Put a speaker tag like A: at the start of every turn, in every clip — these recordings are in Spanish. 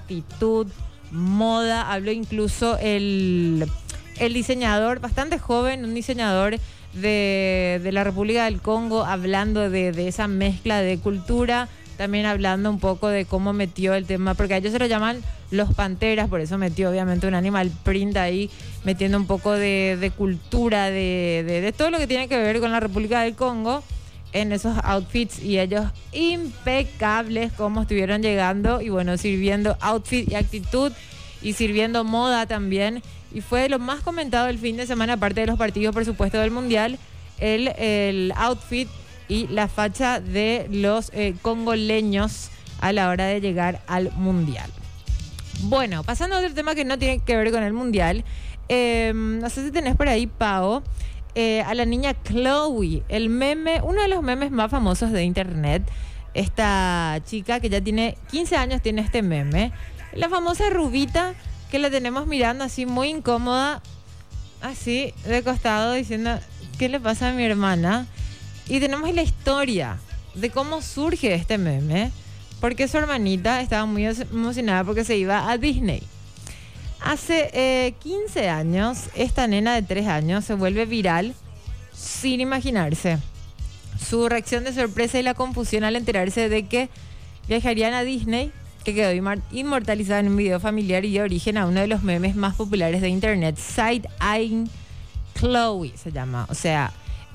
A: actitud, moda. Habló incluso el diseñador, bastante joven, un diseñador de la República del Congo, hablando de esa mezcla de cultura, también hablando un poco de cómo metió el tema, porque a ellos se lo llaman los panteras, por eso metió obviamente un animal print ahí, metiendo un poco de cultura, de todo lo que tiene que ver con la República del Congo en esos outfits, y ellos impecables como estuvieron llegando y bueno, sirviendo outfit y actitud y sirviendo moda también. Y fue lo más comentado el fin de semana, aparte de los partidos, por supuesto, del Mundial, el outfit y la facha de los congoleños a la hora de llegar al Mundial. Bueno, pasando a otro tema que no tiene que ver con el Mundial, no sé si tenés por ahí, Pao, a la niña Chloe, el meme, uno de los memes más famosos de internet. Esta chica que ya tiene 15 años tiene este meme, la famosa rubita que la tenemos mirando así muy incómoda, así de costado, diciendo ¿qué le pasa a mi hermana? Y tenemos la historia de cómo surge este meme, porque su hermanita estaba muy emocionada porque se iba a Disney. Hace 15 años, esta nena de 3 años se vuelve viral sin imaginarse. Su reacción de sorpresa y la confusión al enterarse de que viajarían a Disney, que quedó inmortalizada en un video familiar y dio origen a uno de los memes más populares de internet, Side-Eyeing Chloe se llama. O sea,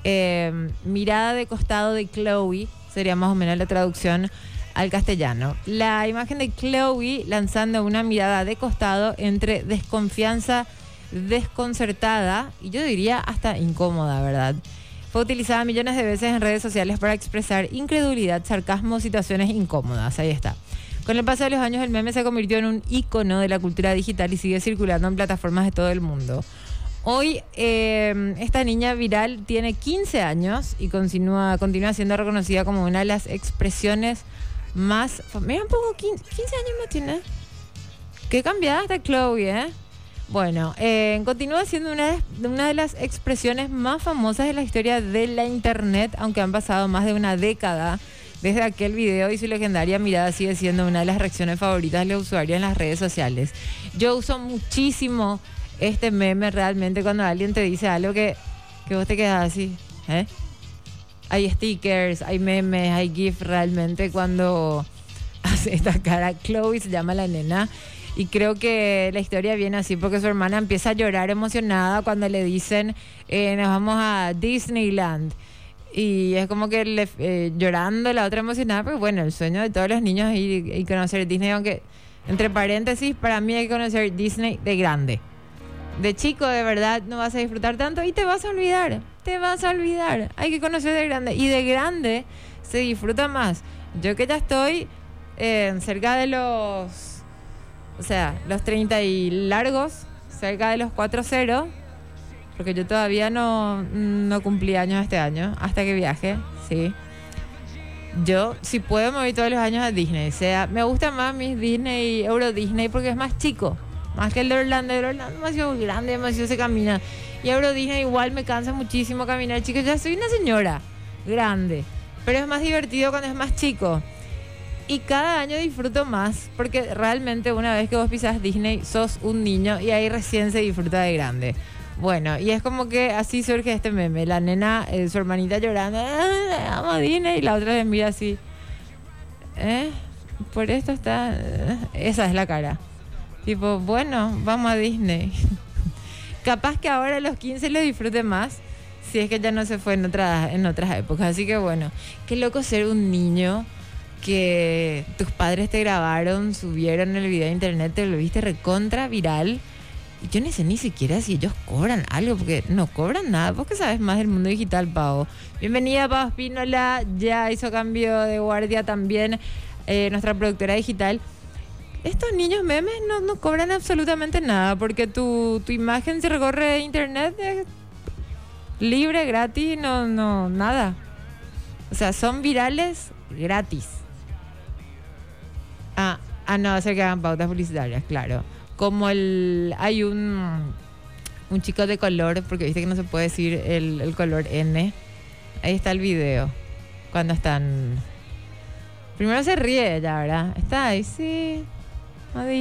A: mirada de costado de Chloe sería más o menos la traducción al castellano. La imagen de Chloe lanzando una mirada de costado entre desconfianza, desconcertada y yo diría hasta incómoda, ¿verdad? Fue utilizada millones de veces en redes sociales para expresar incredulidad, sarcasmo, situaciones incómodas. Ahí está. Con el paso de los años, el meme se convirtió en un ícono de la cultura digital y sigue circulando en plataformas de todo el mundo. Hoy, esta niña viral tiene 15 años y continúa siendo reconocida como una de las expresiones más... Mira un poco, 15 años más tiene. Qué cambiada está Chloe, ¿eh? Bueno, continúa siendo una de las expresiones más famosas de la historia de la internet, aunque han pasado más de una década desde aquel video, y su legendaria mirada sigue siendo una de las reacciones favoritas de los usuarios en las redes sociales. Yo uso muchísimo este meme realmente cuando alguien te dice algo que vos te quedas así, ¿eh? Hay stickers, hay memes, hay GIF realmente cuando hace esta cara. Chloe se llama la nena. Y creo que la historia viene así porque su hermana empieza a llorar emocionada cuando le dicen nos vamos a Disneyland. Y es como que llorando la otra emocionada, pero bueno, el sueño de todos los niños es ir y conocer Disney, aunque entre paréntesis, para mí hay que conocer Disney de grande. De chico, de verdad, no vas a disfrutar tanto y te vas a olvidar. Hay que conocer de grande. Y de grande se disfruta más. Yo que ya estoy cerca de los 30 y largos, cerca de los 40, porque yo todavía no cumplí años este año, hasta que viaje, sí. Yo, si puedo, me voy todos los años a Disney. O sea, me gusta más mi Disney, Euro Disney, porque es más chico. Más que el de Orlando. El Orlando es demasiado grande, demasiado se camina. Y Euro Disney igual me cansa muchísimo caminar, chicos. Ya soy una señora grande, pero es más divertido cuando es más chico. Y cada año disfruto más, porque realmente una vez que vos pisás Disney, sos un niño y ahí recién se disfruta de grande. Bueno, y es como que así surge este meme. La nena, su hermanita llorando, vamos a Disney, y la otra le mira así. Por esto está... esa es la cara. Tipo, bueno, vamos a Disney. Capaz que ahora a los 15 lo disfrute más, si es que ya no se fue en otras épocas. Así que bueno, qué loco ser un niño que tus padres te grabaron, subieron el video a internet, te lo viste recontra viral. Y yo no sé ni siquiera si ellos cobran algo, porque no cobran nada. Vos que sabes más del mundo digital, Pau. Bienvenida, Pau Espínola. Ya hizo cambio de guardia también nuestra productora digital. Estos niños memes no cobran absolutamente nada, porque tu imagen se recorre internet es libre, gratis, no, nada. O sea, son virales gratis. No, hacer que hagan pautas publicitarias, claro. Como hay un chico de color, porque viste que no se puede decir el color N. Ahí está el video. Cuando están... Primero se ríe ella, ¿verdad? Está ahí, sí.